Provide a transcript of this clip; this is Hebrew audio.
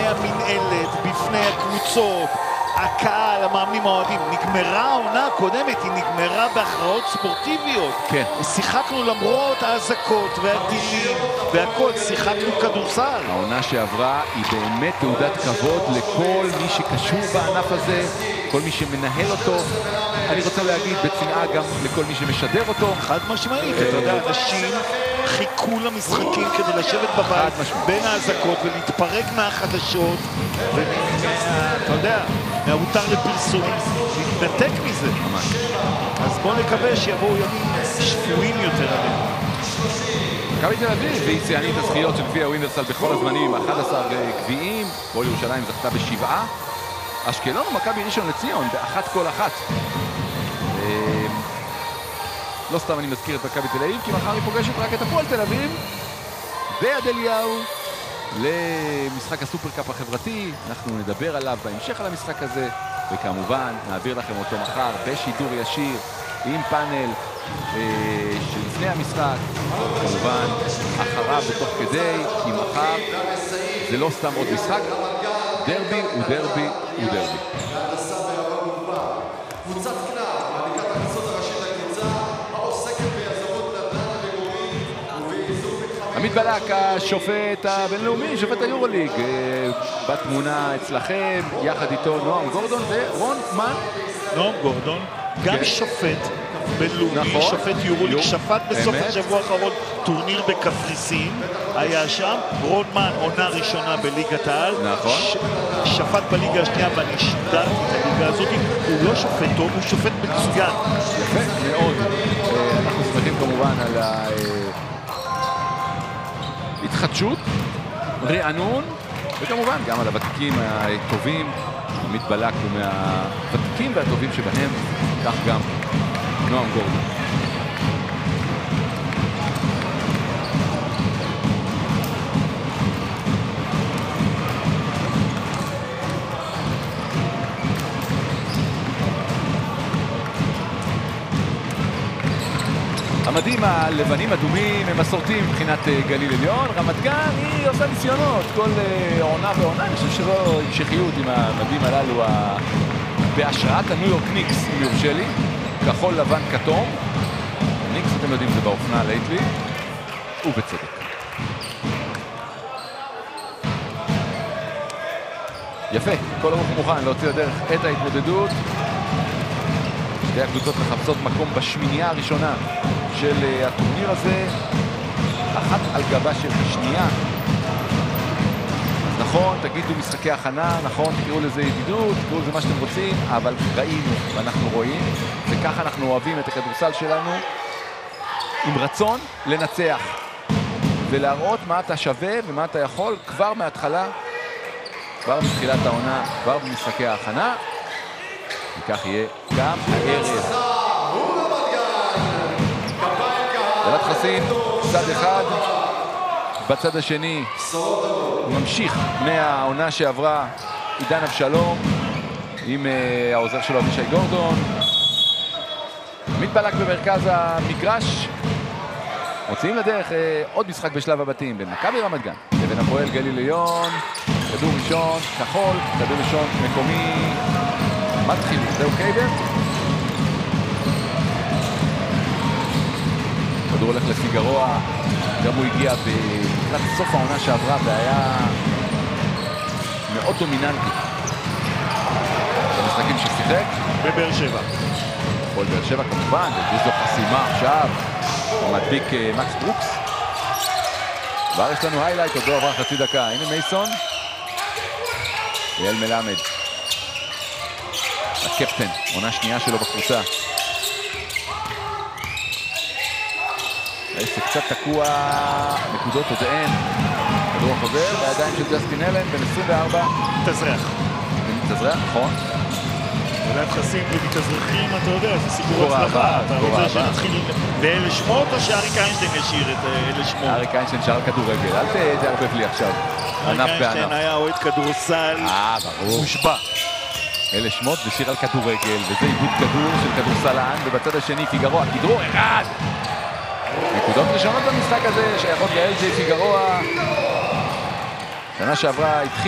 המנהלת, בפני הקבוצות, הקהל, המאמנים האוהדים. נגמרה העונה הקודמת, היא נגמרה בהכרעות ספורטיביות. כן. שיחקנו למרות האזעקות והטילים והכל, שיחקנו כדורסל. העונה שעברה היא באמת תעודת כבוד לכל מי שקשור בענף הזה, כל מי שמנהל אותו. אני רוצה להגיד בצנעה גם לכל מי שמשדר אותו. חד משמעית, אתה יודע, אנשים חיכו למשחקים כדי לשבת בבית בין האזעקות ולהתפרק מהחדשות אתה יודע, מההותר לפרסום, להתנתק מזה. ממש. אז בואו נקווה שיבואו ימים שפויים יותר עליהם. מכבי תל אביב והיא שיאנית הזכיות של גביע הווינרסל בכל הזמנים עם 11 גביעים. הפועל ירושלים זכתה ב7. אשקלון ומכבי ראשון לציון באחת כל אחת. לא סתם אני מזכיר את מכבי תל אביב, כי מחר היא פוגשת רק את הפועל תל אביב ביד אליהו למשחק הסופרקאפ החברתי. אנחנו נדבר עליו בהמשך על המשחק הזה, וכמובן נעביר לכם אותו מחר בשידור ישיר עם פאנל שלפני המשחק, כמובן אחריו ותוך כדי, כי מחר זה לא סתם עוד משחק, דרבי הוא דרבי הוא דרבי. קבוצת כנר, מעניקת הכנסות הראשית לקבוצה, העוסקת ביזמות נדל"ן למגורים ובאיזון מתחמים. עמית בלק, השופט הבינלאומי, שופט היורוליג, בתמונה אצלכם, יחד איתו נועם גורדון ורון מן. נועם גורדון, גם שופט בינלאומי, נכון. שופט יורוליג, שפט בסוף אמת. השבוע האחרון טורניר בקפריסין, היה שם, רון מן עונה ראשונה בליגת העל, נכון. שפט בליגה השנייה ואני שידרתי את הליגה הזאת, הוא לא שופט טוב, הוא שופט מצוין. יפה מאוד. אנחנו שמחים כמובן על ההתחדשות, רענון, וכמובן גם על הוותיקים הטובים. עמית בלק הוא מהוותיקים והטובים שבהם, כך גם נועם גורדון. המדים הלבנים אדומים הם מסורתיים מבחינת גליל עליון. רמת גן היא עושה ניסיונות כל עונה ועונה. אני חושב שלא המשכיות עם המדים הללו בהשראת הניו יורק ניקס, אם יורשה לי. כחול לבן כתום. ניקס, אתם יודעים, זה באופנה לייטלי, ובצדק. יפה, כל הרוח מוכן להוציא לדרך את ההתמודדות. שתי הקבוצות מחפשות מקום בשמינייה הראשונה של הטורניר הזה, אחת על גבה של השנייה. אז נכון, תגידו משחקי הכנה, נכון, תקראו לזה ידידות, תקראו לזה מה שאתם רוצים, אבל ראינו ואנחנו רואים, וככה אנחנו אוהבים את הכדורסל שלנו, עם רצון לנצח ולהראות מה אתה שווה ומה אתה יכול כבר מההתחלה, כבר מתחילת העונה, כבר במשחקי ההכנה, וכך יהיה גם הערב. ילד חסין, צד אחד, בצד השני ממשיך מהעונה שעברה עידן אבשלום עם העוזר שלו אבישי גורדון. עמית בלק במרכז המגרש. מוציאים לדרך עוד משחק בשלב הבתים בין מכבי רמת גן לבין הפועל גליל עליון. כדור ראשון כחול, כדור ראשון מקומי מתחיל, זהו קייבר. כדור הולך לפיגרוע, גם הוא הגיע לקראת סוף העונה שעברה והיה מאוד דומיננטי במשחקים ששיחק בבאר שבע. הפועל באר שבע כמובן, וזו חסימה עכשיו, מדביק מקס ברוקס. כבר יש לנו היילייט, עוד לא עברה חצי דקה. הנה מייסון, אייל מלמד, הקפטן, עונה שנייה שלו בקבוצה. העסק קצת תקוע, נקודות עוד אין. כדור חוזר בידיים של ג'סטין אלן, בן 24. מתאזרח. מתאזרח, נכון. ילד חסין ומתאזרחים, אתה יודע, זה סיפור הצלחה. אתה רוצה שנתחיל באלה שמות או שאריק איינשטיין ישיר את אלה שמות? אריק איינשטיין שר כדורגל, אל תערבב לי עכשיו. אריק איינשטיין היה אוהד כדורסל. ברור. מושבע. אלה שמות ושיר על כדורגל, וזה איבוד כדור של כדורסלן, ובצד השני פיגרוע, כדרור אחד! נקודות ראשונות במשחק הזה, שייכות ל-LJ פיגרוע. שנה שעברה התחיל